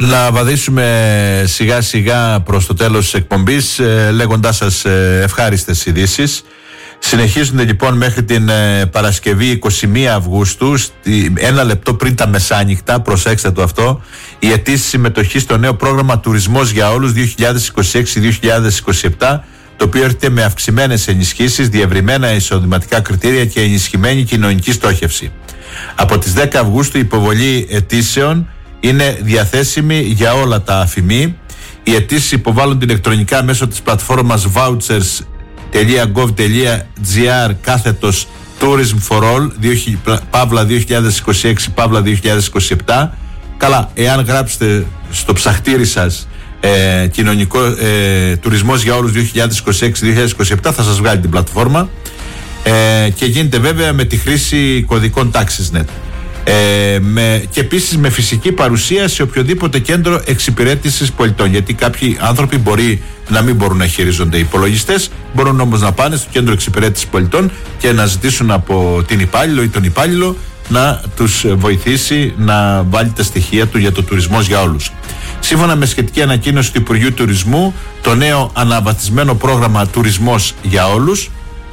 Να βαδίσουμε σιγά σιγά προς το τέλος της εκπομπής, λέγοντάς σας ευχάριστες ειδήσεις. Συνεχίζονται λοιπόν μέχρι την Παρασκευή 21 Αυγούστου, ένα λεπτό πριν τα μεσάνυχτα, προσέξτε το αυτό, η αιτήσεις συμμετοχή στο νέο πρόγραμμα Τουρισμός για Όλους 2026-2027, το οποίο έρχεται με αυξημένες ενισχύσεις, διευρυμένα εισοδηματικά κριτήρια και ενισχυμένη κοινωνική στόχευση. Από τις 10 Αυγούστου η υποβολή αιτήσεων είναι διαθέσιμη για όλα τα αφημί. Οι αιτήσεις υποβάλλονται ηλεκτρονικά μέσω της πλατφόρμας vouchers.gov.gr / Tourism for All Παύλα 2026-2027. Καλά, εάν γράψετε στο ψαχτήρι σας τουρισμός για όλους 2026-2027 θα σας βγάλει την πλατφόρμα, και γίνεται βέβαια με τη χρήση κωδικών TaxisNet. Και επίσης με φυσική παρουσία σε οποιοδήποτε κέντρο εξυπηρέτησης πολιτών. Γιατί κάποιοι άνθρωποι μπορεί να μην μπορούν να χειρίζονται υπολογιστές, μπορούν όμως να πάνε στο κέντρο εξυπηρέτησης πολιτών και να ζητήσουν από την υπάλληλο ή τον υπάλληλο να τους βοηθήσει να βάλει τα στοιχεία του για το Τουρισμός για Όλους. Σύμφωνα με σχετική ανακοίνωση του Υπουργείου Τουρισμού, το νέο αναβαθμισμένο πρόγραμμα Τουρισμός για Όλους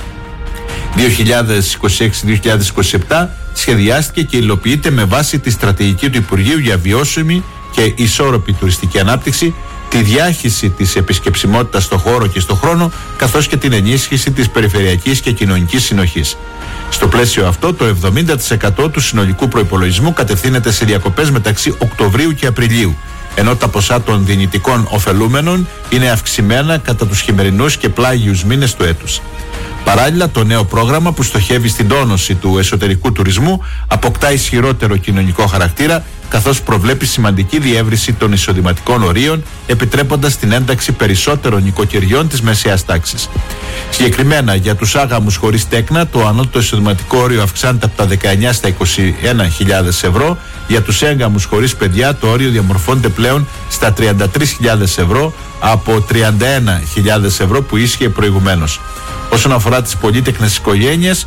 2026-2027 σχεδιάστηκε και υλοποιείται με βάση τη στρατηγική του Υπουργείου για βιώσιμη και ισόρροπη τουριστική ανάπτυξη, τη διάχυση της επισκεψιμότητας στο χώρο και στο χρόνο, καθώς και την ενίσχυση της περιφερειακής και κοινωνικής συνοχής. Στο πλαίσιο αυτό, το 70% του συνολικού προϋπολογισμού κατευθύνεται σε διακοπές μεταξύ Οκτωβρίου και Απριλίου, ενώ τα ποσά των δυνητικών ωφελούμενων είναι αυξημένα κατά τους χειμερινούς και πλάγιους μήνες του έτους. Παράλληλα, το νέο πρόγραμμα, που στοχεύει στην τόνωση του εσωτερικού τουρισμού, αποκτά ισχυρότερο κοινωνικό χαρακτήρα, καθώς προβλέπει σημαντική διεύρυνση των εισοδηματικών ορίων, επιτρέποντας την ένταξη περισσότερων νοικοκυριών της μεσαίας τάξης. Συγκεκριμένα, για τους άγαμους χωρίς τέκνα, το ανώτατο εισοδηματικό όριο αυξάνεται από τα 19 στα 21.000 ευρώ. Για τους έγκαμους χωρίς παιδιά, το όριο διαμορφώνεται πλέον στα 33.000 ευρώ από 31.000 ευρώ που ίσχυε προηγουμένως. Όσον αφορά τις πολύτεκνες οικογένειες,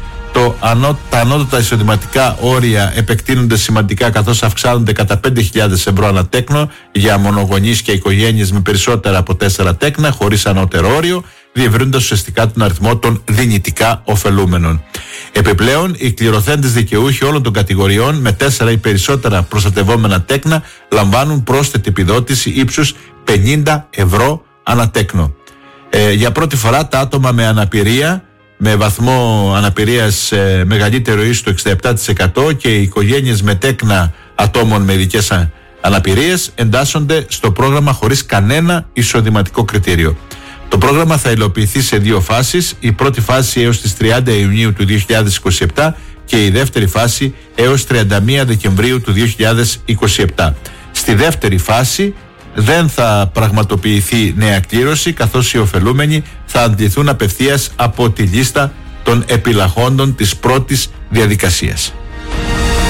τα ανώτατα εισοδηματικά όρια επεκτείνονται σημαντικά, καθώς αυξάνονται κατά 5.000 ευρώ ανά τέκνο για μονογονείς και οικογένειες με περισσότερα από 4 τέκνα χωρίς ανώτερο όριο, διευρύνοντας ουσιαστικά τον αριθμό των δυνητικά ωφελούμενων. Επιπλέον, οι κληρωθέντες δικαιούχοι όλων των κατηγοριών με 4 ή περισσότερα προστατευόμενα τέκνα λαμβάνουν πρόσθετη επιδότηση ύψους 50 ευρώ ανά τέκνο. Για πρώτη φορά τα άτομα με αναπηρία, με βαθμό αναπηρίας μεγαλύτερο ή στο 67% και οι οικογένειες με τέκνα ατόμων με ειδικές αναπηρίες εντάσσονται στο πρόγραμμα χωρίς κανένα εισοδηματικό κριτήριο. Το πρόγραμμα θα υλοποιηθεί σε 2 φάσεις, η πρώτη φάση έως τις 30 Ιουνίου του 2027 και η δεύτερη φάση έως 31 Δεκεμβρίου του 2027. Στη δεύτερη φάση δεν θα πραγματοποιηθεί νέα κλήρωση, καθώς οι ωφελούμενοι θα αντληθούν απευθείας από τη λίστα των επιλαχόντων της πρώτης διαδικασίας.